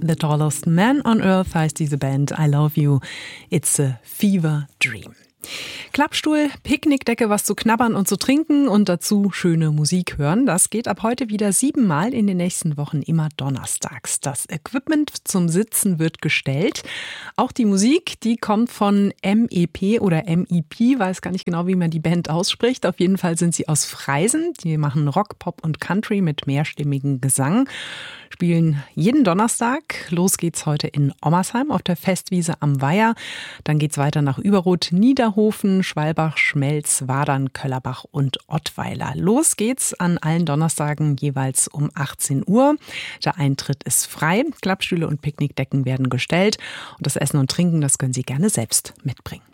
The Tallest Man on Earth heißt diese Band. I Love You, It's a Fever Dream. Klappstuhl, Picknickdecke, was zu knabbern und zu trinken und dazu schöne Musik hören. Das geht ab heute wieder 7-mal in den nächsten Wochen, immer donnerstags. Das Equipment zum Sitzen wird gestellt. Auch die Musik, die kommt von MEP oder MIP, weiß gar nicht genau, wie man die Band ausspricht. Auf jeden Fall sind sie aus Freisen. Die machen Rock, Pop und Country mit mehrstimmigem Gesang. Spielen jeden Donnerstag. Los geht's heute in Ommersheim auf der Festwiese am Weiher. Dann geht's weiter nach Überroth, Niederhofen, Schwalbach, Schmelz, Wadern, Köllerbach und Ottweiler. Los geht's an allen Donnerstagen jeweils um 18 Uhr. Der Eintritt ist frei. Klappstühle und Picknickdecken werden gestellt. Und das Essen und Trinken, das können Sie gerne selbst mitbringen.